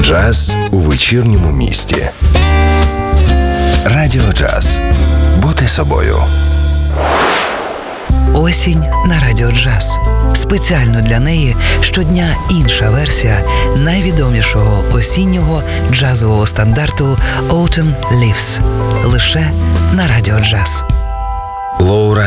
Джаз у вечірньому місті. Радіо Джаз. Бути собою. Осінь на Радіо Джаз. Спеціально для неї щодня інша версія найвідомішого осіннього джазового стандарту Autumn Leaves. Лише на Радіо Джаз. Лоура